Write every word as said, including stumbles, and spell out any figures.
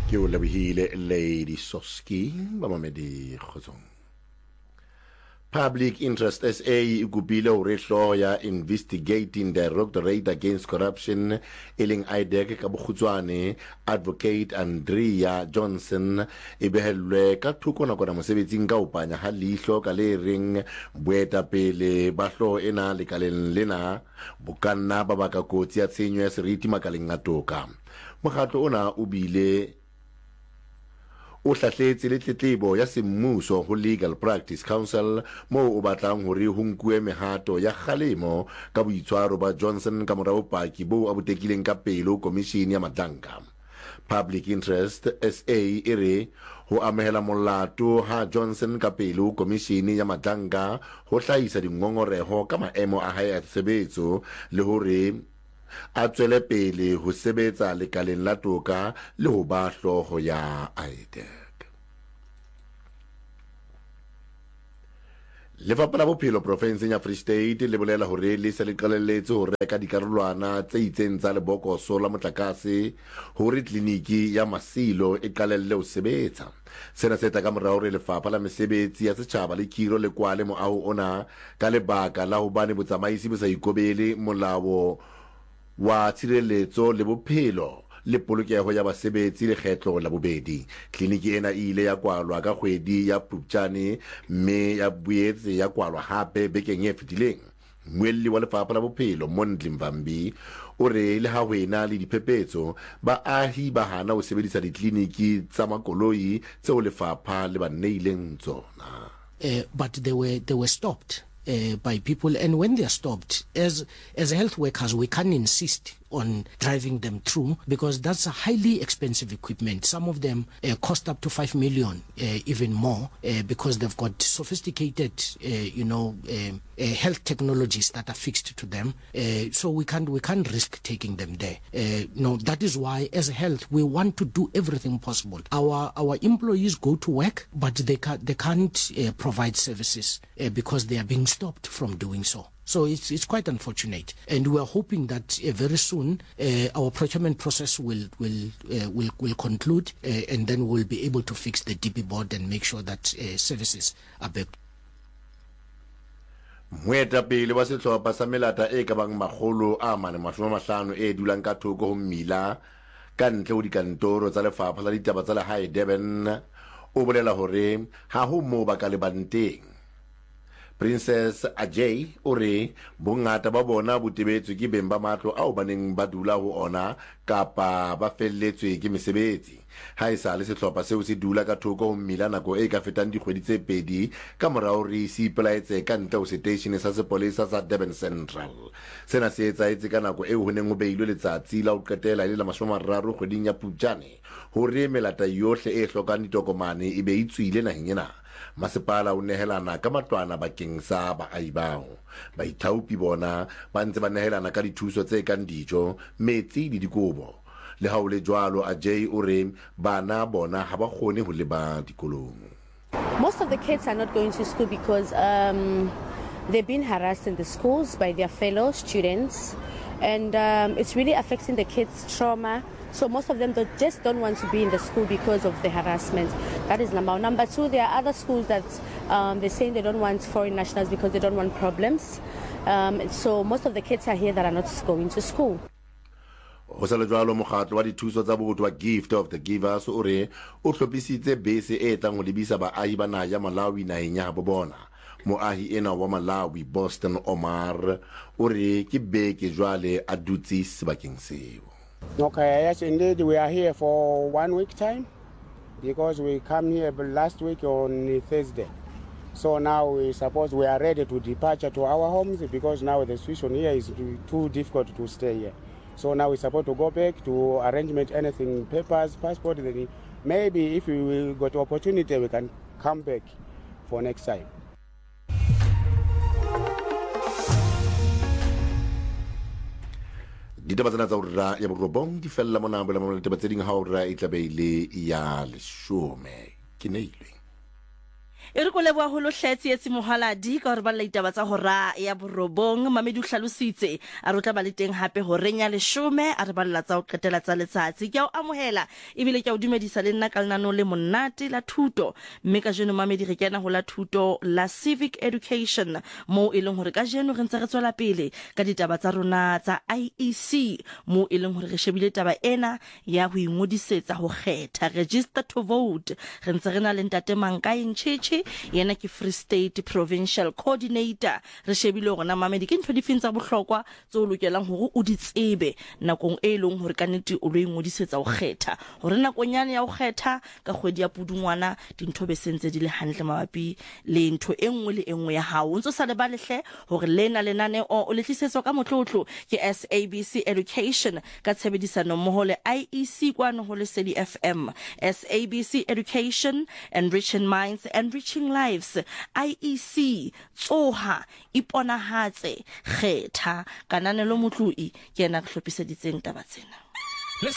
Ke o lebihile Lady Soski bamamedi khotsong. Public Interest S A ikupile hore hloho ya Investigating Directorate Against Corruption iling I D E C ka bokhutswane Advocate Andrea Johnson e behelwe ka thuko nakwana mosebetsing ka upanya ha leihlo ka le reng boetapele ba hloho ena lekaleng lena bokanna ba baka kotsi ya tshenyo ya seriti makaleng a toka. Mokgatlo ona o bile o hlahletse le tletlebo ya semmuso ho Legal Practice Council mo o batlang hore ho nkuwe mehato ya kgalemo ka boitshwaro ba Johnson ka morao paki bo a botekileng ka pelo komishini ya Madanka. Public Interest S A ere ho amehela molato ha Johnson ka pelo komishini ya Madanka ho hlahisa dingongoreho ka maemo a hae a sebetso le hore a tswele pele ho sebetsa lekaleng la toka le ho ba hloho ya I D E C. Lefapha la Bophelo Province ya Free State le bolela hore le se le qalelletse ho reka dikarolwana tse itseng tsa lebokoso la motlakase hore kliniki ya Masilo e qalelle ho sebetsa. Sena se tla ka morao hore lefapha la mesebetsi ya setjhaba le khiro le kwale moaho ona ka lebaka la ho bane botsamaisi bo sa ikobele molao wa tshireletso le bophelo le polokeho ya basebetsi le kgetlo la bobedi. Kliniki ena ile ya kwalwa ka kgwedi ya Phuptjane mme ya boetse ya kwalwa hape bekeng e fetileng. Mwelli wa lefapha la bophelo Mondli Mvambi o re le ha wena le diphephetso baahi ba hana ho sebedisa dikliniki tsa makoloi tseo lefapha le ba neileng tsona. Uh, but they were they were stopped Uh, by people, and when they are stopped, as as health workers, we can't insist on driving them through because that's a highly expensive equipment. Some of them uh, cost up to five million, uh, even more, uh, because they've got sophisticated, uh, you know, uh, uh, health technologies that are fixed to them. Uh, so we can't we can't risk taking them there. Uh, no, that is why, as health, we want to do everything possible. Our our employees go to work, but they can't they can't uh, provide services uh, because they are being stopped from doing so. So it's it's quite unfortunate, and we are hoping that uh, very soon uh, our procurement process will will uh, will will conclude, uh, and then we'll be able to fix the D P board and make sure that uh, services are back. Moetapele wa sehlopha sa melata e ka bang makgolo a mane mashome a mahlano e dulang ka thoko ho mmila ka ntle ho dikantoro tsa lefapha la ditaba tsa lehae Durban o bolela hore ha ho mo ba ka le banteng. Princess Ajay ore bongata ba bona botebetswe ke beng ba matlo ao baneng ba dula ho ona kapa ba felletswe ke mesebetsi. Ha isa le sehlopha seo se dula ka thoko ho mmila nako e ka fetang dikgwedi tse pedi ka morao re se ipelaetse ka ntle ho station sa sepolesa sa Durban Central. Sena se etsaetse ka nako eo ho neng ho beilwe letsatsi la ho qetela ile la mashome a mararo kgweding ya Phuptjane hore melata yohle e hlokang ditokomane e be itswile naheng ena. Masepala o nehelana ka matlwana bakeng sa baahi bao. Baithaopi bona ba ntse ba nehelana ka dithuso tse kang dijo, metsi le dikobo. Le ha o le jwalo Ajay o re bana bona ha ba kgone ho leba dikolong. Most of the kids are not going to school because um, they've been harassed in the schools by their fellow students, and um, it's really affecting the kids' trauma. So most of them don't, just don't want to be in the school because of the harassment. That is number one. Number two, there are other schools that um, they're saying they don't want foreign nationals because they don't want problems. Um, so most of the kids are here that are not going to school. Ho sa le jwalo mokgatlo wa dithuso tsa botho wa Gift of the Givers o re o hlophisitse bese e tlang ho lebisa baahi ba naha ya Malawi naheng ya bo bona. Moahi ena wa Malawi Boston Omar o re ke beke jwale a dutse sebakeng seo. Okay, yes, indeed, we are here for one week time because we come here last week on Thursday. So now we suppose we are ready to departure to our homes because now the situation here is too difficult to stay here. So now we're supposed to go back to arrangement anything, papers, passport. Then maybe if we will got opportunity, we can come back for next time. Ditaba tsena tsa hora ya borobong di fella mona bola mona ditaba tse ding ha hora e tlabeile ya leshome ke neilwe. e re ko leboa go lo hletsi etsi mohaladi ka re ba leitaba tsa hora ya borobong Mamedi o hlalositse a re tla ba le teng hape ho renya leshome a re ba lla tsa o qetela tsa letsatsi ke a o amohela ebile ke a o dumedisa le nna ka lenano le monate la thuto mme ka jeno Mamedi re kena ho la thuto la civic education mo e leng hore ka jeno re ntse re tswela pele ka ditaba tsa rona tsa I E C mo e leng hore re shebile taba ena ya ho ingodisetsa ho kgetha register to vote re ntse re na le ntate Mankai Nchichi yena ke Free State Provincial Coordinator re shebile gona Mamedi ke ntho di fintsa bohlokwa tse o lokelang hore o di tsebe nakong e leng hore kanete o lo ingodisetsa ho kgetha hore nakonyane ya ho kgetha ka kgwedi ya Pudungwana dintho be sentse di le hantle mabapi le ntho engwe le engwe ya hao o ntse sa le ba lehle hore lena lenane o le tlisetso ka motlotlo ke S A B C Education ka tshebedisano mmoho le I E C kwano ho le Sedi F M S A B C Education, enriching minds, enriching lives. I E C tsoha iponahatse kgetha kanane lo motloi ke ena re hlopiseditseng taba tsena.